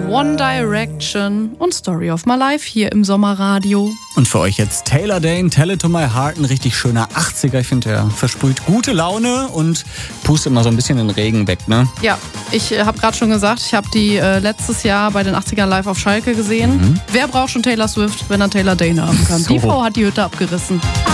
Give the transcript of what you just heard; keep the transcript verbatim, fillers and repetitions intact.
One Direction und Story of My Life hier im Sommerradio. Und für euch jetzt Taylor Dayne, Tell It To My Heart, ein richtig schöner achtziger. Ich finde, der versprüht gute Laune und pustet immer so ein bisschen den Regen weg, ne? Ja, ich äh, habe gerade schon gesagt, ich habe die äh, letztes Jahr bei den achtzigern live auf Schalke gesehen. Mhm. Wer braucht schon Taylor Swift, wenn er Taylor Dayne haben kann? So. Die Frau hat die Hütte abgerissen.